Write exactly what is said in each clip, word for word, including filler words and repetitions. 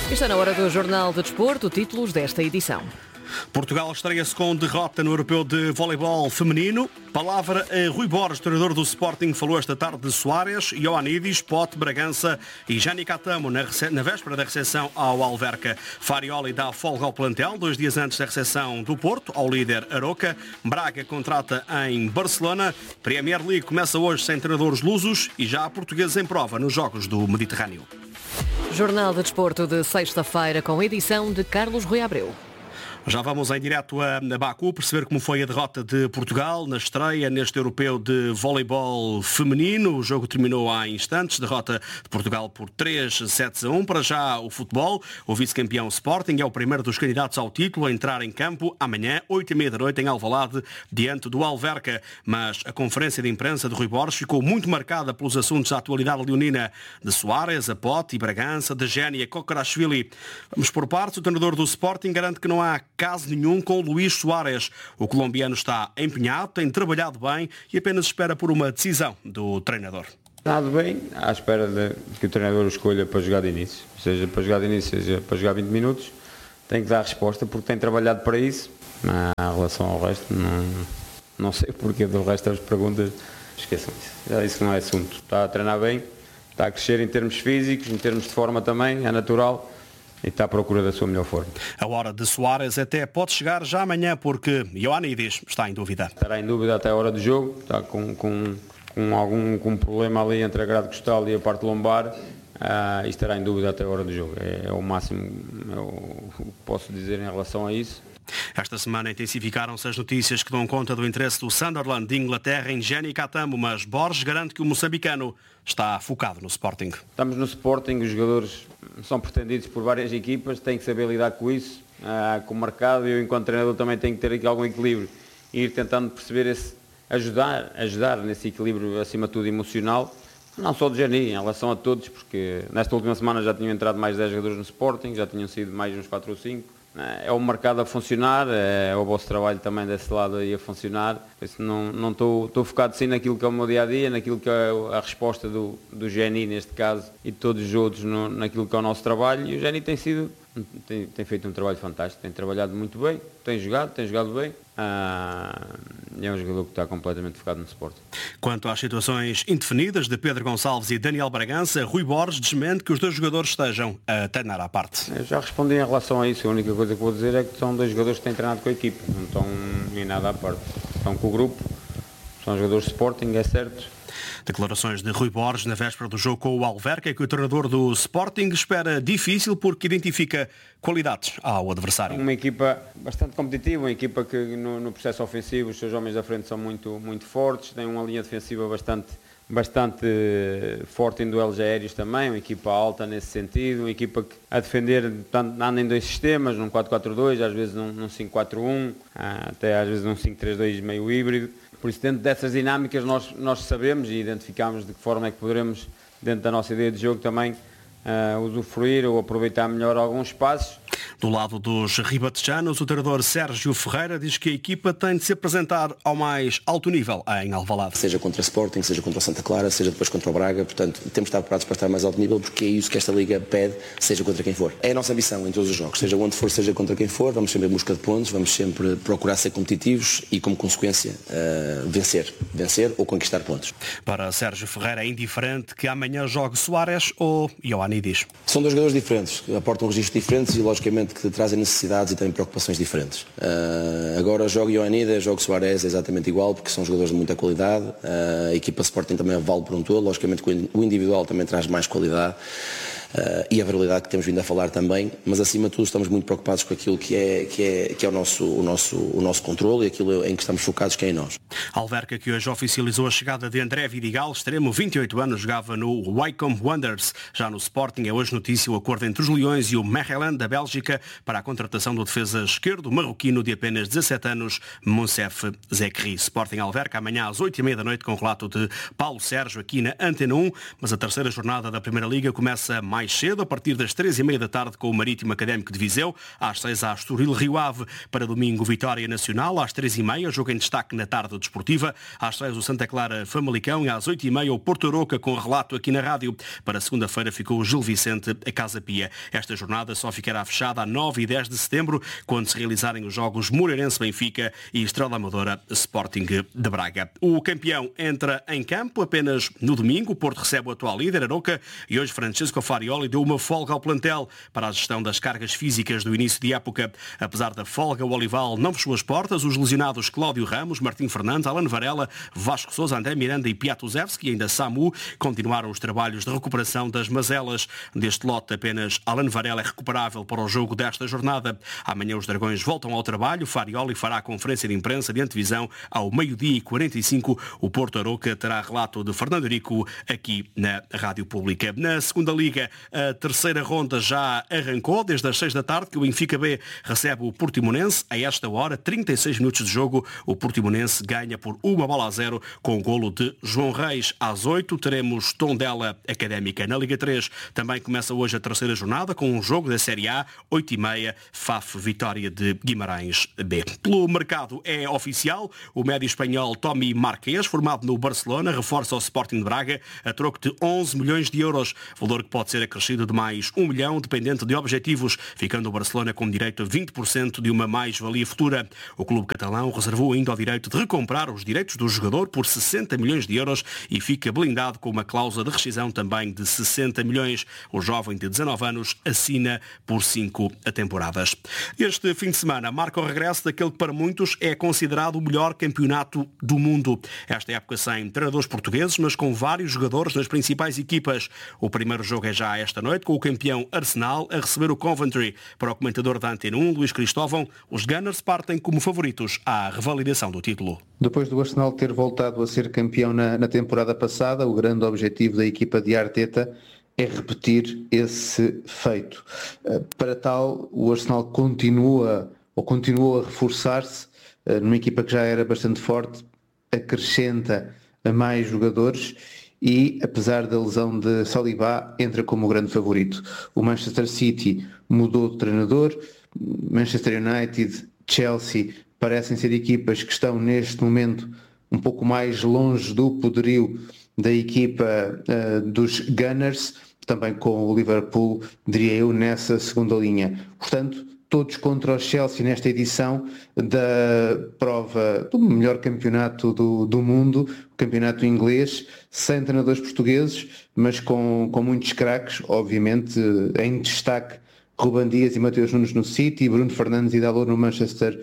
Está na hora do Jornal de Desporto, títulos desta edição. Portugal estreia-se com derrota no Europeu de Voleibol Feminino. Palavra a Rui Borges, treinador do Sporting, falou esta tarde de Soares, Ioannidis, Pote, Bragança e Jani Catamo na, rece... na véspera da recepção ao Alverca. Farioli dá folga ao plantel, dois dias antes da recepção do Porto, ao líder Aroca. Braga contrata em Barcelona. Premier League começa hoje sem treinadores lusos e já há portugueses em prova nos Jogos do Mediterrâneo. Jornal de Desporto de sexta-feira com edição de Carlos Rui Abreu. Já vamos em direto a Baku perceber como foi a derrota de Portugal na estreia neste europeu de voleibol feminino. O jogo terminou há instantes, derrota de Portugal por três sets a um. Para já o futebol, o vice-campeão Sporting é o primeiro dos candidatos ao título a entrar em campo amanhã, oito e meia da noite, em Alvalade, diante do Alverca. Mas a conferência de imprensa de Rui Borges ficou muito marcada pelos assuntos da atualidade leonina de Soares, a Pote e Bragança, de Geni a Kokarashvili. Vamos por partes. O treinador do Sporting garante que não há caso nenhum com o Luís Soares. O colombiano está empenhado, tem trabalhado bem e apenas espera por uma decisão do treinador. Nada bem, à espera de que o treinador o escolha para jogar de início. Seja para jogar de início, seja para jogar vinte minutos. Tem que dar resposta porque tem trabalhado para isso. Em relação ao resto, não, não sei porque do resto das perguntas, esqueçam isso. Já disse que não é assunto. Está a treinar bem, está a crescer em termos físicos, em termos de forma também, é natural. E está à procura da sua melhor forma. A hora de Soares até pode chegar já amanhã, porque Ioannidis está em dúvida. Estará em dúvida até a hora do jogo, está com, com, com algum com problema ali entre a grade costal e a parte lombar, uh, e estará em dúvida até a hora do jogo. É, é o máximo é o que posso dizer em relação a isso. Esta semana intensificaram-se as notícias que dão conta do interesse do Sunderland de Inglaterra em Jani Catamo, mas Borges garante que o moçambicano está focado no Sporting. Estamos no Sporting, os jogadores são pretendidos por várias equipas, têm que saber lidar com isso, uh, com o mercado, e eu enquanto treinador também tenho que ter aqui algum equilíbrio e ir tentando perceber esse, ajudar, ajudar nesse equilíbrio acima de tudo emocional, não só do Jani, em relação a todos, porque nesta última semana já tinham entrado mais dez jogadores no Sporting, já tinham sido mais uns quatro ou cinco. É o mercado a funcionar, é o vosso trabalho também desse lado aí a funcionar. Não, não estou, estou focado sim naquilo que é o meu dia-a-dia, naquilo que é a resposta do, do Geni neste caso e de todos os outros no, naquilo que é o nosso trabalho. E o Geni tem sido, tem, tem feito um trabalho fantástico, tem trabalhado muito bem, tem jogado, tem jogado bem. Ah, é um jogador que está completamente focado no Sporting. Quanto às situações indefinidas de Pedro Gonçalves e Daniel Bragança, Rui Borges desmente que os dois jogadores estejam a treinar à parte. Eu já respondi em relação a isso. A única coisa que vou dizer é que são dois jogadores que têm treinado com a equipe, não estão em nada à parte. Estão com o grupo, são jogadores de Sporting, é certo. Declarações de Rui Borges na véspera do jogo com o Alverca, que o treinador do Sporting espera difícil porque identifica qualidades ao adversário. Uma equipa bastante competitiva, uma equipa que no, no processo ofensivo os seus homens da frente são muito, muito fortes, tem uma linha defensiva bastante, bastante forte em duelos aéreos também, uma equipa alta nesse sentido, uma equipa que a defender anda em dois sistemas, num quatro quatro dois, às vezes num, num cinco quatro um, até às vezes num cinco três dois meio híbrido. Por isso, dentro dessas dinâmicas, nós, nós sabemos e identificamos de que forma é que poderemos, dentro da nossa ideia de jogo, também uh, usufruir ou aproveitar melhor alguns espaços. Do lado dos ribatejanos, o treinador Sérgio Ferreira diz que a equipa tem de se apresentar ao mais alto nível em Alvalade. Seja contra o Sporting, seja contra o Santa Clara, seja depois contra o Braga, portanto, temos de estar preparados para estar mais alto nível, porque é isso que esta Liga pede, seja contra quem for. É a nossa ambição em todos os jogos, seja onde for, seja contra quem for, vamos sempre em busca de pontos, vamos sempre procurar ser competitivos e, como consequência, uh, vencer. Vencer ou conquistar pontos. Para Sérgio Ferreira é indiferente que amanhã jogue Soares ou Ioannidis. São dois jogadores diferentes, que aportam registros diferentes e, logicamente, que trazem necessidades e têm preocupações diferentes. Uh, agora jogo Ioannidis, jogo Soares, é exatamente igual, porque são jogadores de muita qualidade. Uh, a equipa Sporting também vale por um todo, logicamente que o individual também traz mais qualidade. Uh, e a variedade que temos vindo a falar também, mas acima de tudo estamos muito preocupados com aquilo que é, que é, que é o, nosso, o, nosso, o nosso controle e aquilo em que estamos focados, que é em nós. Alverca, que hoje oficializou a chegada de André Vidigal, extremo, vinte e oito anos, jogava no Wycombe Wanderers. Já no Sporting é hoje notícia o acordo entre os Leões e o Mechelen da Bélgica para a contratação do defesa esquerdo marroquino de apenas dezassete anos, Monsef Zekri. Sporting Alverca amanhã às oito e meia da noite com o relato de Paulo Sérgio aqui na Antena um, mas a terceira jornada da Primeira Liga começa mais mais cedo, a partir das três e meia da tarde com o Marítimo Académico de Viseu, às seis há Estoril Rio Ave, para domingo Vitória Nacional, às três e meia, jogo em destaque na tarde desportiva. Às seis o Santa Clara Famalicão e às oito e meia o Porto Aroca, com relato aqui na rádio. Para segunda-feira ficou o Gil Vicente a Casa Pia. Esta jornada só ficará fechada a nove e dez de setembro, quando se realizarem os jogos Moreirense-Benfica e Estrela Amadora Sporting de Braga. O campeão entra em campo apenas no domingo. O Porto recebe o atual líder, Aroca, e hoje Francesco Farioli deu uma folga ao plantel para a gestão das cargas físicas do início de época. Apesar da folga, o Olival não fechou as portas. Os lesionados Cláudio Ramos, Martim Fernandes, Alan Varela, Vasco Sousa, André Miranda e Piatuzevski e ainda Samu continuaram os trabalhos de recuperação das mazelas. Deste lote, apenas Alan Varela é recuperável para o jogo desta jornada. Amanhã os Dragões voltam ao trabalho. Farioli fará a conferência de imprensa de antevisão ao meio-dia e quarenta e cinco. O Porto Aroca terá relato de Fernando Rico aqui na Rádio Pública. Na segunda Liga, a terceira ronda já arrancou, desde as seis da tarde, que o Benfica B recebe o Portimonense. A esta hora, trinta e seis minutos de jogo, o Portimonense ganha por uma bola a zero com o golo de João Reis. Às oito teremos Tondela Académica. Na Liga três também começa hoje a terceira jornada com um jogo da Série A, oito e meia, F A F Vitória de Guimarães B. Pelo mercado é oficial, o médio espanhol Tommy Marquês, formado no Barcelona, reforça o Sporting de Braga a troco de onze milhões de euros, valor que pode ser acrescido de mais um milhão, dependente de objetivos, ficando o Barcelona com direito a vinte por cento de uma mais-valia futura. O clube catalão reservou ainda o direito de recomprar os direitos do jogador por sessenta milhões de euros e fica blindado com uma cláusula de rescisão também de sessenta milhões. O jovem de dezanove anos assina por cinco temporadas. Este fim de semana marca o regresso daquele que para muitos é considerado o melhor campeonato do mundo. Esta época sem treinadores portugueses, mas com vários jogadores nas principais equipas. O primeiro jogo é já esta noite, com o campeão Arsenal a receber o Coventry. Para o comentador da Antena um, Luís Cristóvão, os Gunners partem como favoritos à revalidação do título. Depois do Arsenal ter voltado a ser campeão na, na temporada passada, o grande objetivo da equipa de Arteta é repetir esse feito. Para tal, o Arsenal continua ou continua a reforçar-se numa equipa que já era bastante forte, acrescenta a mais jogadores e, apesar da lesão de Saliba, entra como o grande favorito. O Manchester City mudou de treinador, Manchester United, Chelsea parecem ser equipas que estão neste momento um pouco mais longe do poderio da equipa uh, dos Gunners, também com o Liverpool, diria eu, nessa segunda linha. Portanto, todos contra o Chelsea nesta edição da prova do melhor campeonato do, do mundo, o campeonato inglês, sem treinadores portugueses, mas com, com muitos craques, obviamente, em destaque Ruben Dias e Mateus Nunes no City, Bruno Fernandes e Dalot no Manchester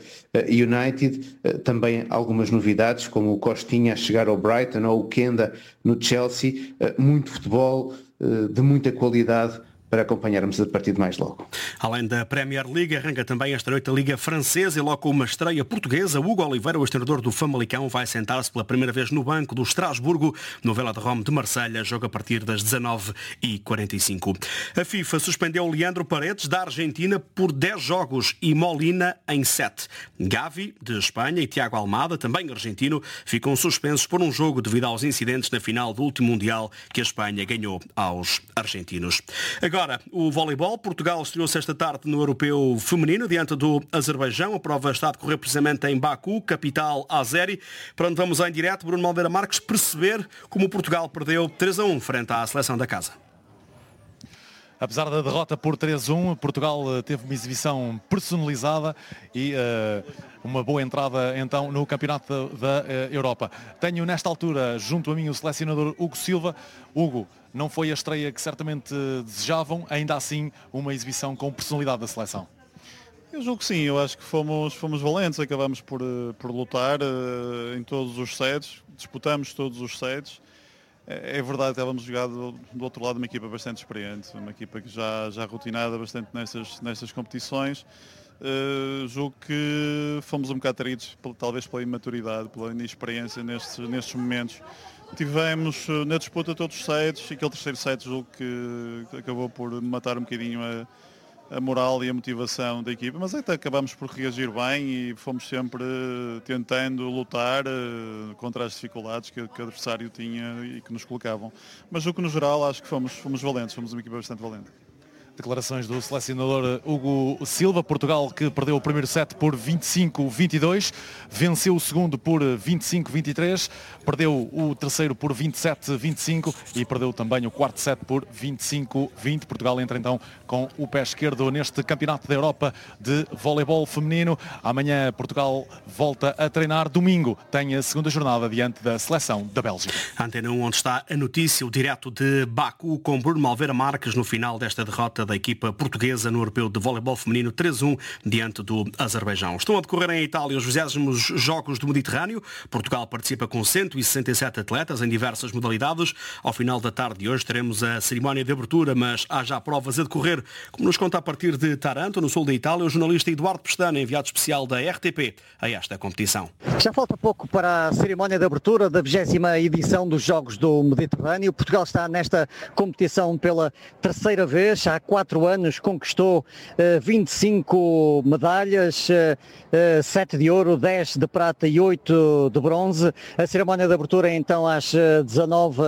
United. Também algumas novidades, como o Costinha a chegar ao Brighton ou o Kenda no Chelsea. Muito futebol de muita qualidade para acompanharmos a partir mais logo. Além da Premier League, arranca também esta noite a Liga Francesa e logo com uma estreia portuguesa. Hugo Oliveira, o ex-treinador do Famalicão, vai sentar-se pela primeira vez no banco do Estrasburgo, no Velodrome de Marselha, jogo a partir das dezanove e quarenta e cinco. A FIFA suspendeu Leandro Paredes, da Argentina, por dez jogos e Molina em sete. Gavi, de Espanha, e Tiago Almada, também argentino, ficam suspensos por um jogo devido aos incidentes na final do último Mundial que a Espanha ganhou aos argentinos. Agora, Agora, o voleibol. Portugal estreou-se esta tarde no Europeu Feminino, diante do Azerbaijão. A prova está a decorrer precisamente em Baku, capital azeri, para onde vamos em direto, Bruno Maldeira Marques, perceber como Portugal perdeu três a um frente à seleção da casa. Apesar da derrota por três a um, Portugal teve uma exibição personalizada e uh, uma boa entrada então no Campeonato da, da uh, Europa. Tenho nesta altura junto a mim o selecionador Hugo Silva. Hugo, não foi a estreia que certamente desejavam, ainda assim uma exibição com personalidade da seleção. Eu julgo que sim, eu acho que fomos, fomos valentes, acabamos por, por lutar uh, em todos os sets, disputamos todos os sets. É verdade, estávamos jogados do outro lado uma equipa bastante experiente, uma equipa que já, já rotinada bastante nestas, nestas competições. Uh, julgo que fomos um bocado traídos, talvez pela imaturidade, pela inexperiência nestes, nestes momentos. Tivemos uh, na disputa todos os sets, e aquele terceiro set julgo que acabou por matar um bocadinho a, a moral e a motivação da equipa, mas até acabamos por reagir bem e fomos sempre uh, tentando lutar uh, contra as dificuldades que, que o adversário tinha e que nos colocavam. Mas o que no geral acho que fomos, fomos valentes, fomos uma equipa bastante valente. Declarações do selecionador Hugo Silva. Portugal que perdeu o primeiro set por vinte e cinco a vinte e dois, venceu o segundo por vinte e cinco a vinte e três, perdeu o terceiro por vinte e sete a vinte e cinco e perdeu também o quarto set por vinte e cinco a vinte. Portugal entra então com o pé esquerdo neste Campeonato da Europa de voleibol feminino. Amanhã Portugal volta a treinar. Domingo tem a segunda jornada diante da seleção da Bélgica. Antena um, onde está a notícia, o direto de Baku com Bruno Malveira Marques no final desta derrota da equipa portuguesa no Europeu de Voleibol Feminino três a um diante do Azerbaijão. Estão a decorrer em Itália os vigésimos Jogos do Mediterrâneo. Portugal participa com cento e sessenta e sete atletas em diversas modalidades. Ao final da tarde de hoje teremos a cerimónia de abertura, mas há já provas a decorrer, como nos conta a partir de Taranto, no sul da Itália, o jornalista Eduardo Pestana, enviado especial da R T P a esta competição. Já falta pouco para a cerimónia de abertura da vigésima edição dos Jogos do Mediterrâneo. Portugal está nesta competição pela terceira vez. Há quatro anos conquistou uh, vinte e cinco medalhas, uh, uh, sete de ouro, dez de prata e oito de bronze. A cerimónia de abertura é então às dezanove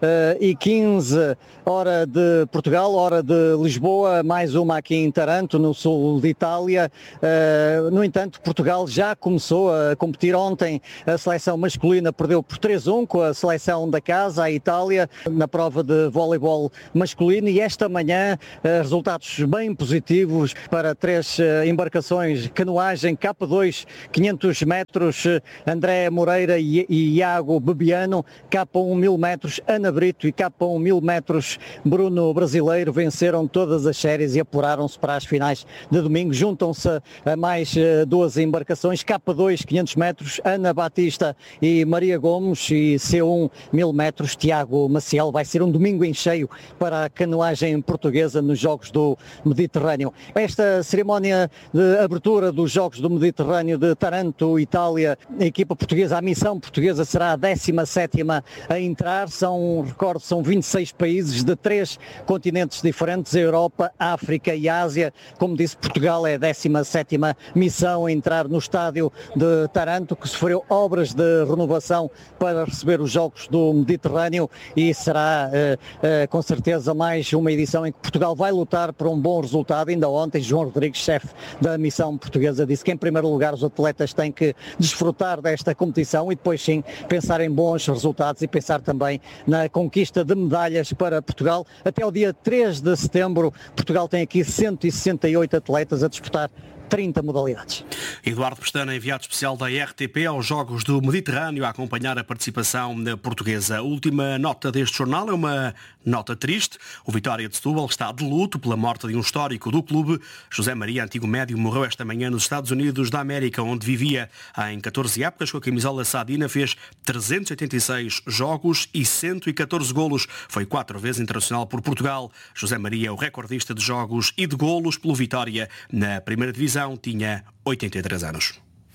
e quinze, hora de Portugal, hora de Lisboa, mais uma aqui em Taranto, no sul de Itália. Uh, no entanto, Portugal já começou a competir ontem. A seleção masculina perdeu por três a um com a seleção da casa, a Itália, na prova de voleibol masculino, e esta manhã uh, resultados bem positivos para três uh, embarcações: canoagem K dois, quinhentos metros, uh, André Moreira e, e Iago Bebiano, K um mil metros, Ana Brito, e K um mil metros, Bruno Brasileiro, venceram todas as séries e apuraram-se para as finais de domingo. Juntam-se a mais uh, duas embarcações, K dois, quinhentos metros, Ana Batista e Maria Gomes, e C um mil metros, Tiago Maciel. Vai ser um domingo em cheio para a canoagem portuguesa nos Jogos do Mediterrâneo. Esta cerimónia de abertura dos Jogos do Mediterrâneo de Taranto, Itália, a equipa portuguesa, a missão portuguesa será a décima sétima a entrar. São, recordo, são vinte e seis países de três continentes diferentes: a Europa, a África e a Ásia. Como disse, Portugal é a décima sétima missão a entrar no estádio de Taranto, que sofreu obras de renovação para receber os Jogos do Mediterrâneo, e será uh, uh, com certeza mais uma edição em que Portugal vai lutar por um bom resultado. Ainda ontem, João Rodrigues, chefe da missão portuguesa, disse que em primeiro lugar os atletas têm que desfrutar desta competição e depois sim pensar em bons resultados e pensar também na conquista de medalhas para Portugal. Até o dia três de setembro, Portugal tem aqui cento e sessenta e oito atletas a disputar trinta modalidades. Eduardo Pestana, enviado especial da R T P aos Jogos do Mediterrâneo, a acompanhar a participação portuguesa. A última nota deste jornal é uma nota triste. O Vitória de Setúbal está de luto pela morte de um histórico do clube. José Maria, antigo médio, morreu esta manhã nos Estados Unidos da América, onde vivia em catorze épocas com a camisola sadina. Fez trezentos e oitenta e seis jogos e cento e catorze golos. Foi quatro vezes internacional por Portugal. José Maria é o recordista de jogos e de golos pelo Vitória na primeira divisão. Tinha oitenta e três anos.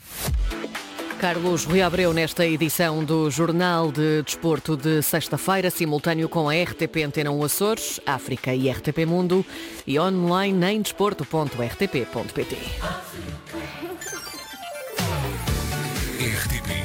Carlos Rui Abreu nesta edição do Jornal de Desporto de sexta-feira, simultâneo com a R T P Antena um Açores, África e R T P Mundo, e online em desporto ponto r t p ponto p t. R T P